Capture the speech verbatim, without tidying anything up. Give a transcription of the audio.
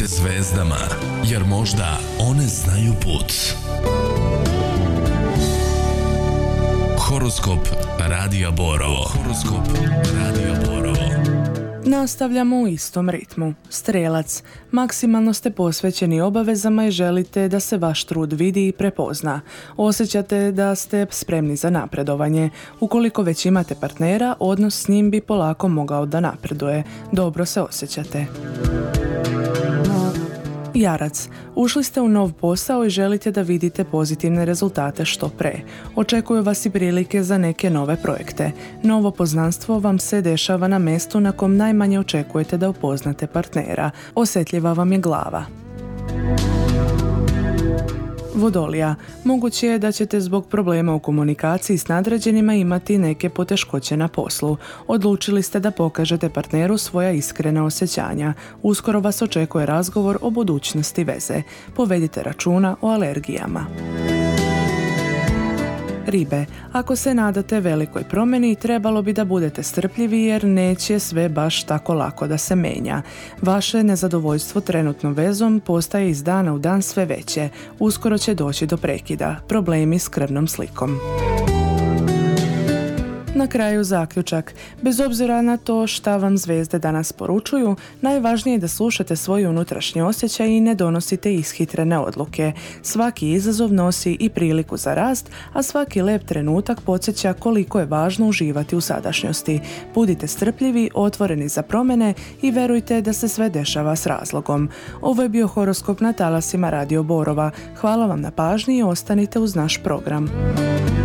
Pitajte zvezdama, jer možda one znaju put. Horoskop Radija Borovo. Horoskop Radija Borovo. Nastavljamo u istom ritmu. Strelac, maksimalno ste posvećeni obavezama i želite da se vaš trud vidi i prepozna. Osjećate da ste spremni za napredovanje. Ukoliko već imate partnera, odnos s njim bi polako mogao da napreduje. Dobro se osjećate. Jarac, ušli ste u nov posao i želite da vidite pozitivne rezultate što pre. Očekuju vas i prilike za neke nove projekte. Novo poznanstvo vam se dešava na mjestu na kom najmanje očekujete da upoznate partnera. Osjetljiva vam je glava. Vodolija, moguće je da ćete zbog problema u komunikaciji s nadređenima imati neke poteškoće na poslu. Odlučili ste da pokažete partneru svoja iskrena osjećanja. Uskoro vas očekuje razgovor o budućnosti veze. Povedite računa o alergijama. Ribe, ako se nadate velikoj promjeni, trebalo bi da budete strpljivi jer neće sve baš tako lako da se menja. Vaše nezadovoljstvo trenutnom vezom postaje iz dana u dan sve veće. Uskoro će doći do prekida. Problemi s krvnom slikom. Na kraju zaključak. Bez obzira na to šta vam zvezde danas poručuju, najvažnije je da slušate svoj unutrašnji osjećaj i ne donosite ishitrene odluke. Svaki izazov nosi i priliku za rast, a svaki lep trenutak podsjeća koliko je važno uživati u sadašnjosti. Budite strpljivi, otvoreni za promjene i verujte da se sve dešava s razlogom. Ovo je bio horoskop na talasima Radio Borova. Hvala vam na pažnji i ostanite uz naš program.